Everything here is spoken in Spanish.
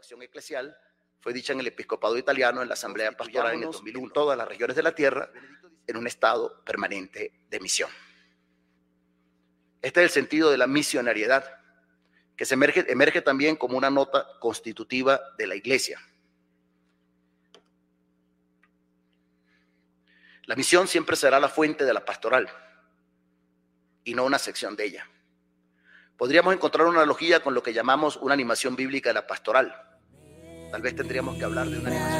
acción eclesial fue dicha en el episcopado italiano en la Asamblea Pastoral en el 2001, en todas las regiones de la tierra, en un estado permanente de misión. Este es el sentido de la misionariedad, que emerge también como una nota constitutiva de la Iglesia. La misión siempre será la fuente de la pastoral y no una sección de ella. Podríamos encontrar una analogía con lo que llamamos una animación bíblica de la pastoral. Tal vez tendríamos que hablar de una animación